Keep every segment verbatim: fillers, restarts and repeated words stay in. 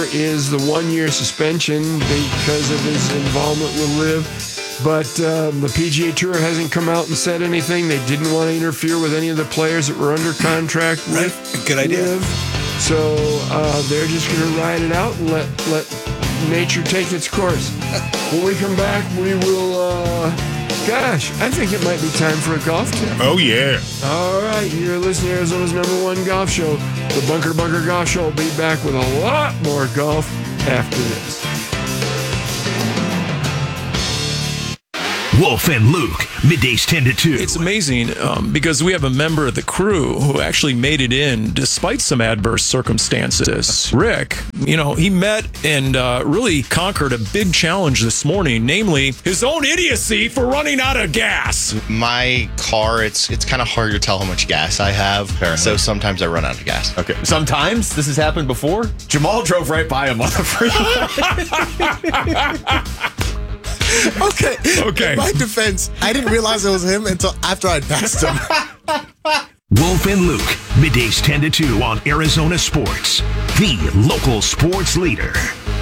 is the one-year suspension because of his involvement with LIV. But uh, the P G A Tour hasn't come out and said anything. They didn't want to interfere with any of the players that were under contract with right. Good idea. LIV. So uh, they're just going to ride it out and let let nature take its course. When we come back, we will. Uh, gosh, I think it might be time for a golf tip. Oh yeah! All right, you're listening to Arizona's number one golf show, the Bunker to Bunker Golf Show. Will be back with a lot more golf after this. Wolf and Luke, middays ten to two. It's amazing um, because we have a member of the crew who actually made it in despite some adverse circumstances. Rick, you know, he met and uh, really conquered a big challenge this morning, namely his own idiocy for running out of gas. My car, it's it's kind of hard to tell how much gas I have, Apparently. so sometimes I run out of gas. Okay, sometimes this has happened before. Jamal drove right by him on the freeway. Okay. Okay. In my defense, I didn't realize it was him until after I'd passed him. Wolf and Luke, middays ten to two on Arizona Sports, the local sports leader.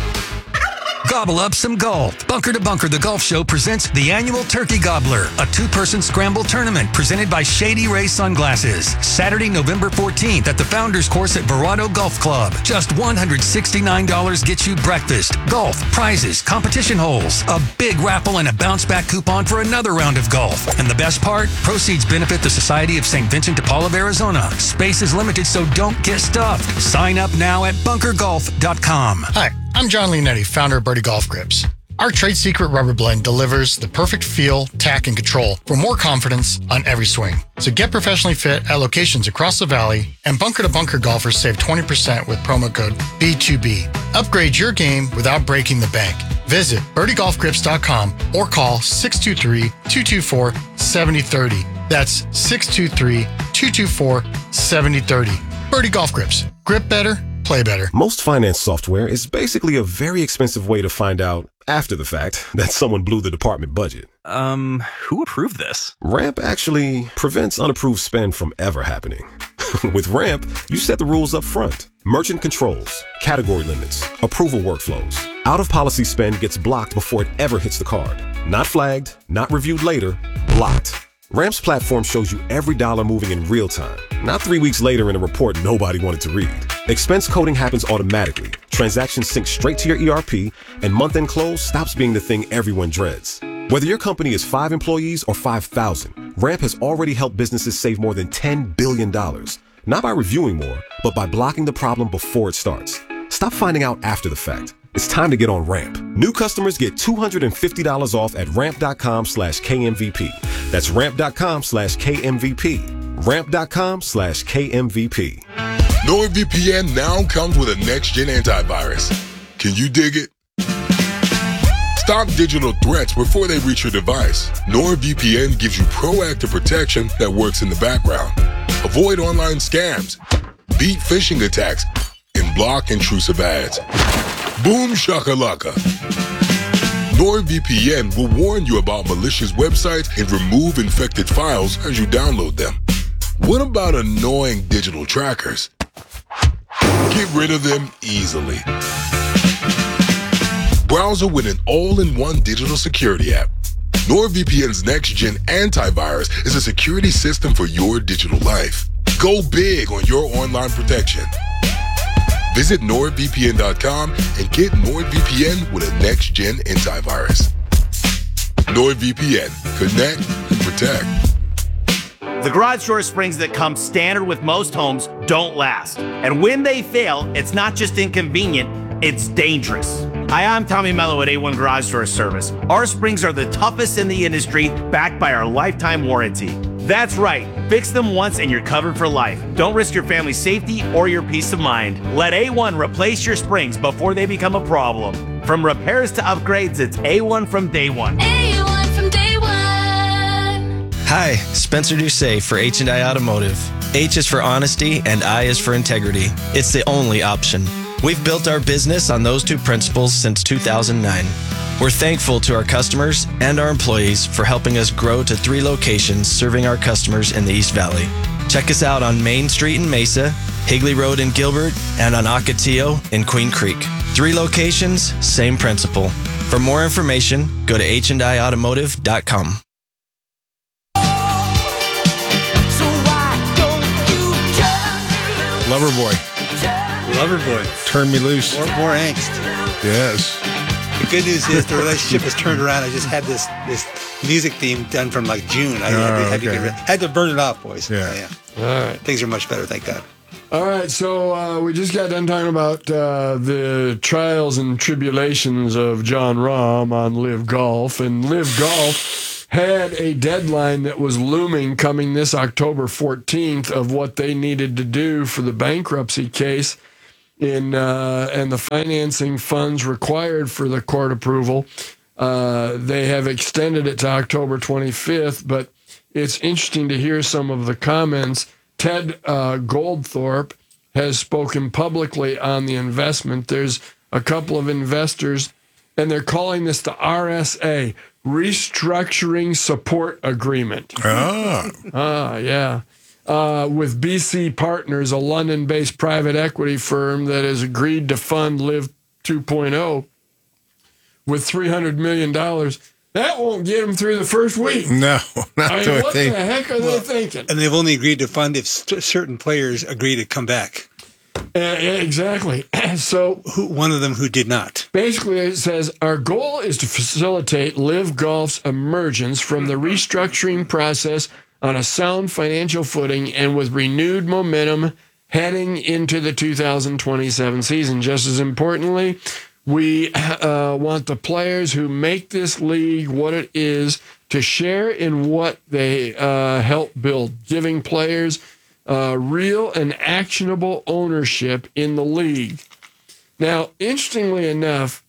Gobble up some golf. Bunker to Bunker, the golf show, presents the annual Turkey Gobbler, a two-person scramble tournament presented by Shady Ray Sunglasses. Saturday, November fourteenth at the Founders Course at Verado Golf Club. Just one hundred sixty-nine dollars gets you breakfast, golf, prizes, competition holes, a big raffle, and a bounce-back coupon for another round of golf. And the best part? Proceeds benefit the Society of Saint Vincent de Paul of Arizona. Space is limited, so don't get stuffed. Sign up now at bunker golf dot com. Hi, I'm John Leonetti, founder of Birdie Golf Grips. Our trade secret rubber blend delivers the perfect feel, tack, and control for more confidence on every swing. So get professionally fit at locations across the valley, and Bunker to Bunker golfers save twenty percent with promo code B two B. Upgrade your game without breaking the bank. Visit birdie golf grips dot com or call six two three, two two four, seven zero three zero. That's six two three, two two four, seven zero three zero. Birdie Golf Grips. Grip better, play better. Most finance software is basically a very expensive way to find out, after the fact, that someone blew the department budget. Um, who approved this? Ramp actually prevents unapproved spend from ever happening. With Ramp, you set the rules up front. Merchant controls, category limits, approval workflows. Out-of-policy spend gets blocked before it ever hits the card. Not flagged, not reviewed later, blocked. Ramp's platform shows you every dollar moving in real time, not three weeks later in a report nobody wanted to read. Expense coding happens automatically, transactions sync straight to your E R P, and month-end close stops being the thing everyone dreads. Whether your company is five employees or five thousand, Ramp has already helped businesses save more than ten billion dollars. Not by reviewing more, but by blocking the problem before it starts. Stop finding out after the fact. It's time to get on Ramp. New customers get two hundred fifty dollars off at ramp.com slash KMVP. That's ramp.com slash KMVP. Ramp.com slash KMVP. NordVPN now comes with a next-gen antivirus. Can you dig it? Stop digital threats before they reach your device. NordVPN gives you proactive protection that works in the background. Avoid online scams, beat phishing attacks, and block intrusive ads. Boom shakalaka. NordVPN will warn you about malicious websites and remove infected files as you download them. What about annoying digital trackers? Get rid of them easily. Browser with an all-in-one digital security app. NordVPN's next-gen antivirus is a security system for your digital life. Go big on your online protection. Visit nord V P N dot com and get NordVPN with a next-gen antivirus. NordVPN. Connect and protect. The garage door springs that come standard with most homes don't last. And when they fail, it's not just inconvenient, it's dangerous. Hi, I'm Tommy Mello at A one Garage Door Service. Our springs are the toughest in the industry, backed by our lifetime warranty. That's right. Fix them once and you're covered for life. Don't risk your family's safety or your peace of mind. Let A one replace your springs before they become a problem. From repairs to upgrades, it's A one from day one. A one from day one. Hi, Spencer Doucet for H and I Automotive. H is for honesty and I is for integrity. It's the only option. We've built our business on those two principles since two thousand nine. We're thankful to our customers and our employees for helping us grow to three locations serving our customers in the East Valley. Check us out on Main Street in Mesa, Higley Road in Gilbert, and on Ocotillo in Queen Creek. Three locations, same principle. For more information, go to h and i automotive dot com. Loverboy. Loverboy. Turn me loose. More, more angst. Yes. The good news is the relationship has turned around. I just had this this music theme done from like June. I Oh, had, to, had, to okay. get rid, had to burn it off, boys. Yeah. yeah. All right. Things are much better, thank God. All right, so uh, we just got done talking about uh, the trials and tribulations of John Rahm on Live Golf, and Live Golf had a deadline that was looming coming this October fourteenth of what they needed to do for the bankruptcy case in uh, and the financing funds required for the court approval. Uh, they have extended it to October twenty-fifth, but it's interesting to hear some of the comments. Ted uh, Goldthorpe has spoken publicly on the investment. There's a couple of investors, and they're calling this the R S A, Restructuring Support Agreement. Ah. Ah, yeah. Uh, with B C Partners, a London-based private equity firm that has agreed to fund Live two point oh with three hundred million dollars. That won't get them through the first week. No, not I mean, the what thing. the heck are they thinking? And they've only agreed to fund if st- certain players agree to come back. Uh, yeah, exactly. So who, one of them who did not. Basically, it says, our goal is to facilitate Live Golf's emergence from the restructuring process on a sound financial footing and with renewed momentum heading into the two thousand twenty-seven season. Just as importantly, we uh, want the players who make this league what it is to share in what they uh, help build, giving players uh, real and actionable ownership in the league. Now, interestingly enough,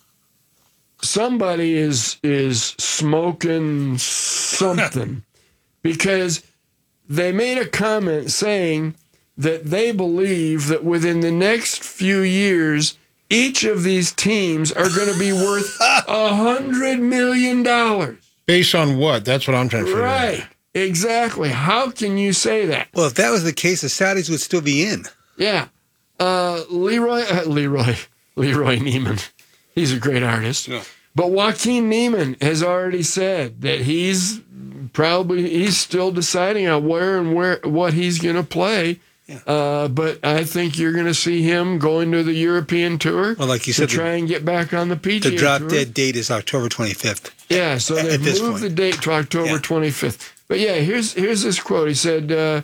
somebody is is smoking something because they made a comment saying that they believe that within the next few years, each of these teams are going to be worth a hundred million dollars. Based on what? That's what I'm trying to figure out. Right. Exactly. How can you say that? Well, if that was the case, the Saudis would still be in. Yeah. Uh, Leroy, uh, Leroy, Leroy Neiman. He's a great artist. Yeah. But Joaquin Neiman has already said that he's probably he's still deciding on where and where what he's going to play. Yeah. Uh, but I think you're going to see him going to the European tour. Well, like you to said, try the, and get back on the P G A the drop tour. dead date is October twenty-fifth. Yeah, so at, they've at this moved point. the date to October Yeah. twenty-fifth. But yeah, here's here's this quote. He said, uh,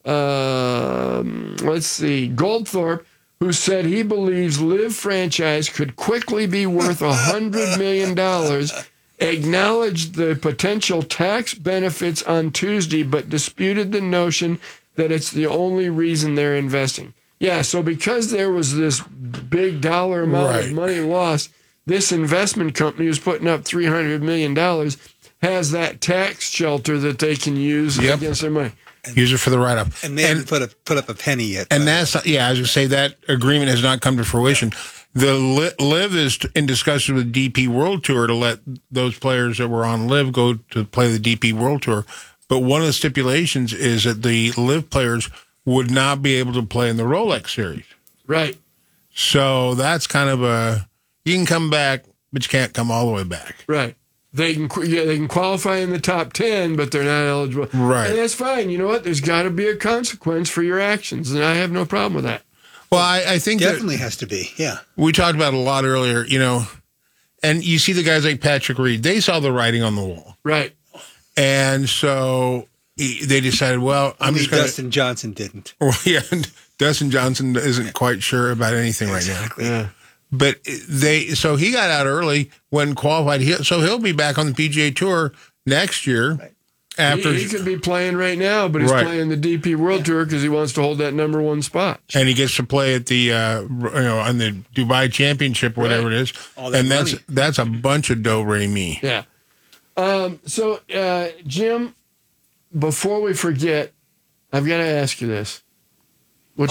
um, let's see, Goldthorpe, who said he believes Live franchise could quickly be worth one hundred million dollars, acknowledged the potential tax benefits on Tuesday, but disputed the notion that it's the only reason they're investing. Yeah, so because there was this big dollar amount Right. of money lost, this investment company who's putting up three hundred million dollars has that tax shelter that they can use Yep. against their money. Use it for the write-up. And they haven't put, a, put up a penny yet. And that's, yeah, I was going to say that agreement has not come to fruition. The Li- Live is in discussion with D P World Tour to let those players that were on Live go to play the D P World Tour. But one of the stipulations is that the Live players would not be able to play in the Rolex Series. Right. So that's kind of a, you can come back, but you can't come all the way back. Right. They can qu- yeah, they can qualify in the top ten, but they're not eligible. Right. And that's fine. You know what? There's got to be a consequence for your actions, and I have no problem with that. Well, I, I think Definitely that has to be, yeah. we talked about it a lot earlier, you know, and you see the guys like Patrick Reed, they saw the writing on the wall. Right. And so he, they decided, well, I'm Only just going Dustin Johnson didn't. Well, yeah, Dustin Johnson isn't quite sure about anything right now. Yeah. But they, so he got out early when qualified. He, so he'll be back on the P G A Tour next year. Right. After He, he could be playing right now, but he's Right. playing the D P World Tour because he wants to hold that number one spot. and he gets to play at the, uh, you know, on the Dubai Championship, whatever Right. it is. All that And that's money. that's a bunch of do re mi. Yeah. Um, so, uh, Jim, before we forget, I've got to ask you this. What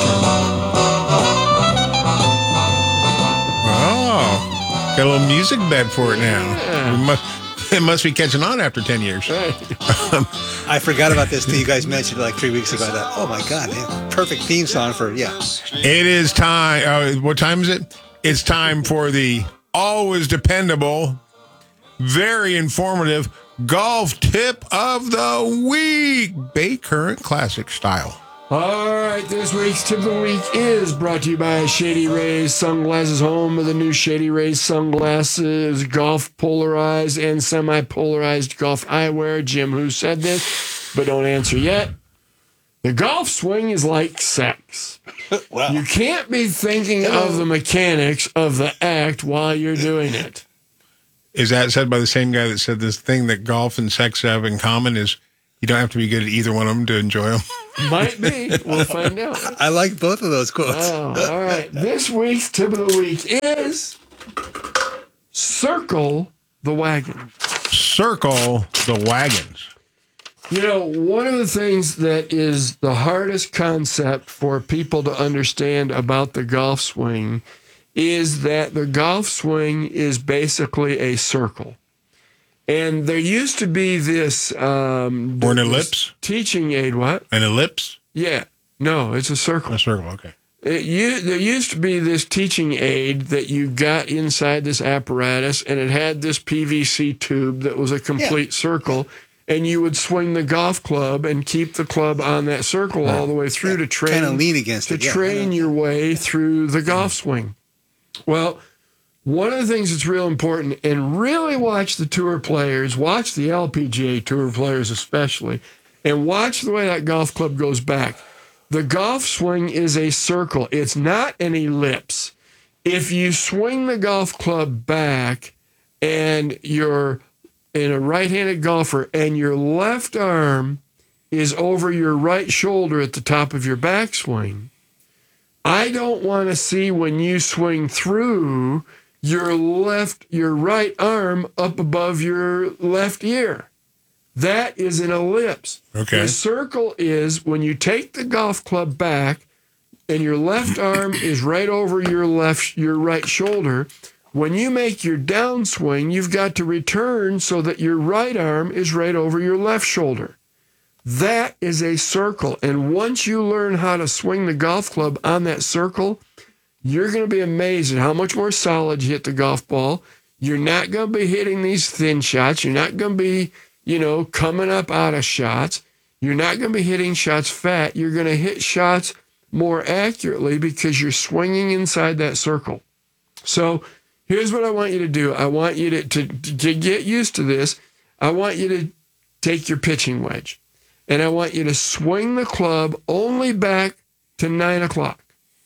Oh, got a little music bed for it now. Yeah. We must, it must be catching on after ten years. Right. I forgot about this till you guys mentioned it like three weeks ago. I thought, oh my God, yeah, perfect theme song for, yeah. It is time. Uh, what time is it? It's time for the always dependable, very informative golf tip of the week, Bay Current Classic style. All right, this week's tip of the week is brought to you by Shady Rays Sunglasses, home of the new Shady Rays sunglasses, golf polarized and semi-polarized golf eyewear. Jim, who said this, but don't answer yet. The golf swing is like sex. Wow. You can't be thinking of the mechanics of the act while you're doing it. Is that said by the same guy that said this thing that golf and sex have in common is you don't have to be good at either one of them to enjoy them? Might be. We'll find out. I like both of those quotes. Oh, all right. This week's tip of the week is circle the wagon. Circle the wagons. You know, one of the things that is the hardest concept for people to understand about the golf swing is that the golf swing is basically a circle. And there used to be this... Um, or an this ellipse? Teaching aid, what? An ellipse? Yeah. No, it's a circle. A circle, okay. It, you, there used to be this teaching aid that you got inside this apparatus, and it had this P V C tube that was a complete yeah. circle, and you would swing the golf club and keep the club on that circle all the way through yeah, to train, kind of lean against to it, yeah, train your way through the golf swing. Well, one of the things that's real important, and really watch the tour players, watch the L P G A tour players especially, and watch the way that golf club goes back. The golf swing is a circle. It's not an ellipse. If you swing the golf club back and you're in a right-handed golfer and your left arm is over your right shoulder at the top of your backswing, I don't want to see when you swing through your left, your right arm up above your left ear. That is an ellipse. Okay. The circle is when you take the golf club back and your left arm is right over your left, your right shoulder. When you make your downswing, you've got to return so that your right arm is right over your left shoulder. That is a circle. And once you learn how to swing the golf club on that circle, you're going to be amazed at how much more solid you hit the golf ball. You're not going to be hitting these thin shots. You're not going to be, you know, coming up out of shots. You're not going to be hitting shots fat. You're going to hit shots more accurately because you're swinging inside that circle. So here's what I want you to do. I want you to, to, to get used to this. I want you to take your pitching wedge, and I want you to swing the club only back to nine o'clock.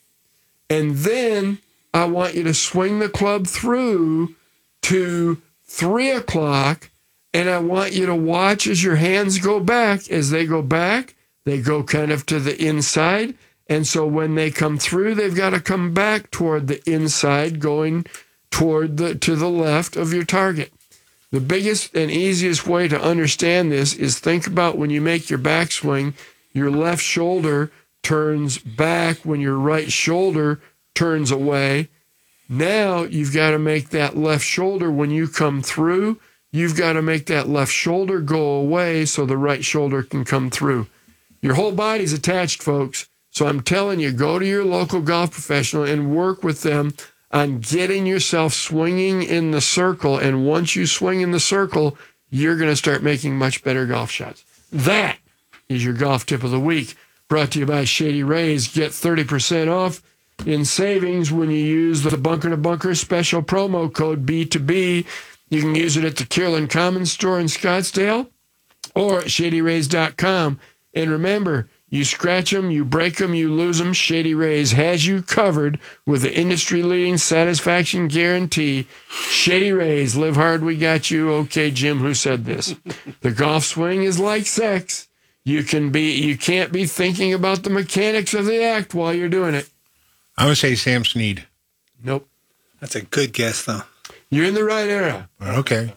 And then I want you to swing the club through to three o'clock, and I want you to watch as your hands go back. As they go back, they go kind of to the inside. And so when they come through, they've got to come back toward the inside, going toward the to the left of your target. The biggest and easiest way to understand this is think about when you make your backswing, your left shoulder turns back when your right shoulder turns away. Now you've got to make that left shoulder, when you come through, you've got to make that left shoulder go away so the right shoulder can come through. Your whole body's attached, folks. So I'm telling you, go to your local golf professional and work with them on getting yourself swinging in the circle. And once you swing in the circle, you're going to start making much better golf shots. That is your golf tip of the week, brought to you by Shady Rays. Get thirty percent off in savings when you use the Bunker to Bunker special promo code B two B. You can use it at the Kierland Commons store in Scottsdale or at shady rays dot com. And remember, you scratch them, you break them, you lose them, Shady Rays has you covered with the industry-leading satisfaction guarantee. Shady Rays, live hard, we got you. Okay, Jim, who said this? The golf swing is like sex. You can be, you can't be thinking about the mechanics of the act while you're doing it. I'm going to say Sam Snead. Nope. That's a good guess, though. You're in the right era. Okay.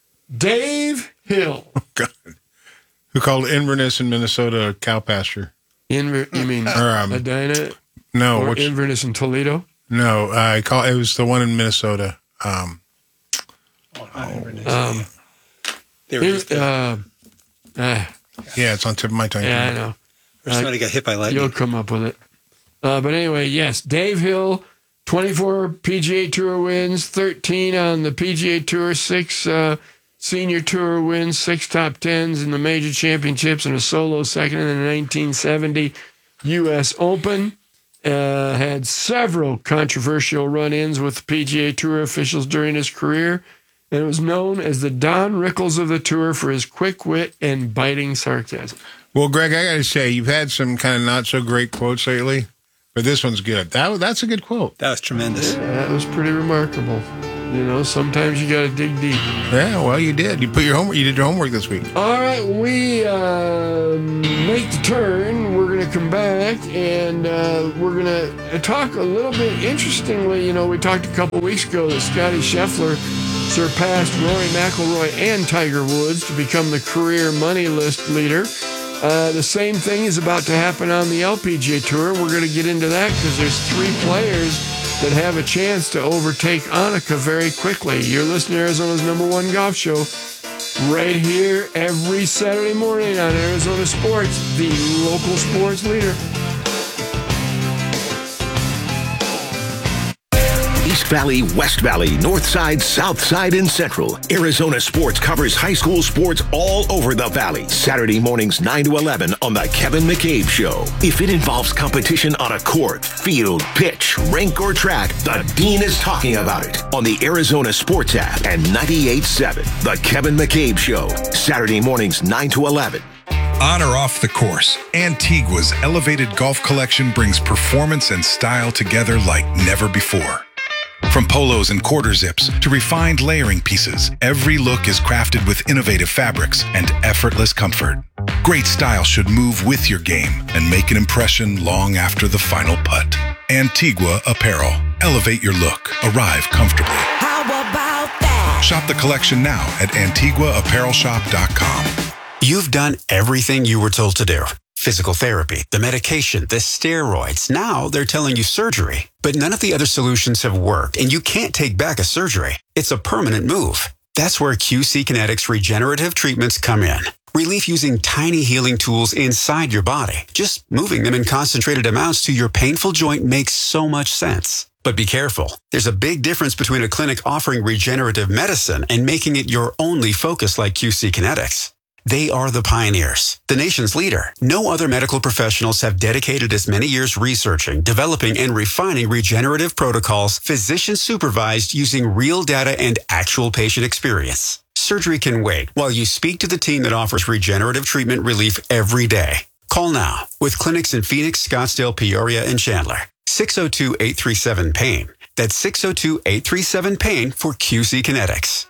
Dave Hill. Oh, God. Who called Inverness in Minnesota a cow pasture? Inver- you mean or, um, Medina? No. Or which, Inverness in Toledo? No, I call it was the one in Minnesota. Um, oh, not Inverness. Um, they were just, uh, uh, yeah, it's on tip of my tongue. Yeah, I know. Or somebody uh, got hit by lightning. You'll come up with it. Uh, but anyway, yes, Dave Hill, twenty-four P G A Tour wins, thirteen on the P G A Tour, six uh, Senior Tour wins, six top tens in the major championships, and a solo second in the nineteen seventy U S Open. Uh, had several controversial run-ins with the P G A Tour officials during his career, and was known as the Don Rickles of the Tour for his quick wit and biting sarcasm. Well, Greg, I got to say, you've had some kind of not-so-great quotes lately, but this one's good. That That's a good quote. That was tremendous. Yeah, that was pretty remarkable. You know, sometimes you got to dig deep. Yeah, well, you did. You put your homework. You did your homework this week. All right, we uh, make the turn. We're going to come back, and uh, we're going to talk a little bit interestingly. You know, we talked a couple weeks ago that Scotty Scheffler surpassed Rory McIlroy and Tiger Woods to become the career money list leader. Uh, the same thing is about to happen on the L P G A Tour. We're going to get into that because there's three players that have a chance to overtake Annika very quickly. You're listening to Arizona's number one golf show right here every Saturday morning on Arizona Sports, the local sports leader. East Valley, West Valley, North Side, South Side, and Central. Arizona Sports covers high school sports all over the Valley. Saturday mornings nine to eleven on The Kevin McCabe Show. If it involves competition on a court, field, pitch, rink, or track, the Dean is talking about it on the Arizona Sports app and ninety-eight point seven. The Kevin McCabe Show. Saturday mornings nine to eleven. On or off the course, Antigua's elevated golf collection brings performance and style together like never before. From polos and quarter zips to refined layering pieces, every look is crafted with innovative fabrics and effortless comfort. Great style should move with your game and make an impression long after the final putt. Antigua Apparel. Elevate your look. Arrive comfortably. How about that? Shop the collection now at antigua apparel shop dot com. You've done everything you were told to do. Physical therapy, the medication, the steroids. Now they're telling you surgery. But none of the other solutions have worked, and you can't take back a surgery. It's a permanent move. That's where Q C Kinetics regenerative treatments come in. Relief using tiny healing tools inside your body. Just moving them in concentrated amounts to your painful joint makes so much sense. But be careful. There's a big difference between a clinic offering regenerative medicine and making it your only focus like Q C Kinetics. They are the pioneers, the nation's leader. No other medical professionals have dedicated as many years researching, developing, and refining regenerative protocols, physician supervised using real data and actual patient experience. Surgery can wait while you speak to the team that offers regenerative treatment relief every day. Call now with clinics in Phoenix, Scottsdale, Peoria, and Chandler. six oh two, eight three seven, pain. That's six oh two, eight three seven, pain for Q C Kinetics.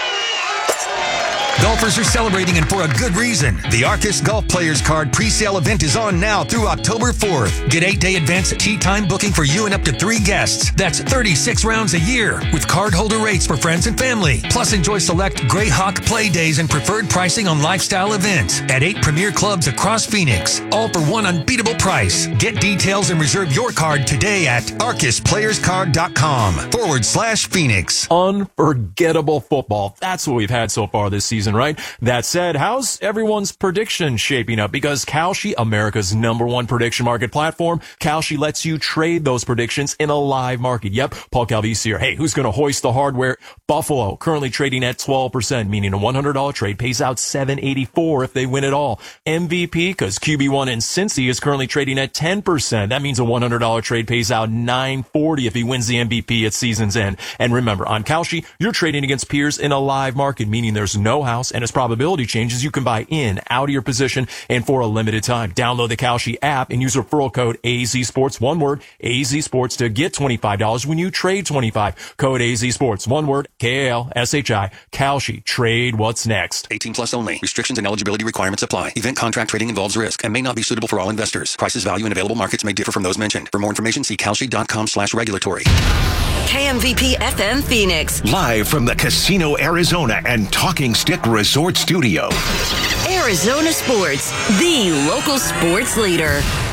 Golfers are celebrating, and for a good reason. The Arcus Golf Players Card pre-sale event is on now through October fourth. Get eight-day advance tee time booking for you and up to three guests. That's thirty-six rounds a year with cardholder rates for friends and family. Plus, enjoy select Greyhawk play days and preferred pricing on lifestyle events at eight premier clubs across Phoenix. All for one unbeatable price. Get details and reserve your card today at arcus players card dot com forward slash Phoenix. Unforgettable football. That's what we've had so far this season, right? That said, how's everyone's prediction shaping up? Because Kalshi, America's number one prediction market platform, Kalshi lets you trade those predictions in a live market. Yep, Paul Calvisi here. Hey, who's going to hoist the hardware? Buffalo, currently trading at twelve percent, meaning a one hundred dollars trade pays out seven eighty-four if they win it all. M V P, because Q B one in Cincy is currently trading at ten percent. That means a one hundred dollars trade pays out nine forty if he wins the M V P at season's end. And remember, on Kalshi, you're trading against peers in a live market, meaning there's no house, and as probability changes, you can buy in, out of your position, and for a limited time. Download the Kalshi app and use referral code A Z Sports, one word, A Z Sports, to get twenty-five dollars when you trade twenty-five dollars. Code A Z Sports, one word, K A L S H I, Kalshi. Trade what's next. eighteen plus only. Restrictions and eligibility requirements apply. Event contract trading involves risk and may not be suitable for all investors. Prices, value, and available markets may differ from those mentioned. For more information, see kalshi.com slash regulatory. K M V P F M Phoenix. Live from the Casino Arizona and Talking Stick Resort Studio. Arizona Sports, the local sports leader.